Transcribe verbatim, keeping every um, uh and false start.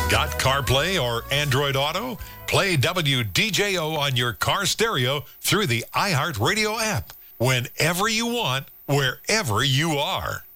Got CarPlay or Android Auto? Play W D J O on your car stereo through the iHeartRadio app. Whenever you want, wherever you are.